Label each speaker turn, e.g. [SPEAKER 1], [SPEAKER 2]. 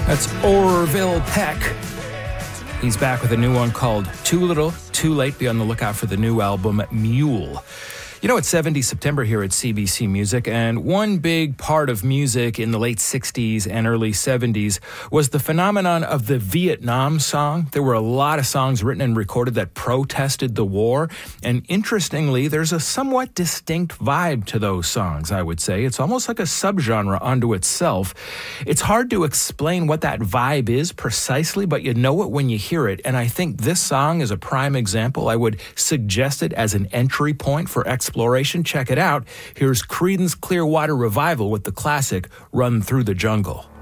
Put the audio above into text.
[SPEAKER 1] That's Orville Peck. He's back with a new one called Too Little, Too Late. Be on the lookout for the new album, Mule. You know, it's 70 September here at CBC Music, and one big part of music in the late 60s and early 70s was the phenomenon of the Vietnam song. There were a lot of songs written and recorded that protested the war, and interestingly, there's a somewhat distinct vibe to those songs, I would say. It's almost like a subgenre unto itself. It's hard to explain what that vibe is precisely, but you know it when you hear it, and I think this song is a prime example. I would suggest it as an entry point for exploration. Check it out. Here's Creedence Clearwater Revival with the classic Run Through the Jungle.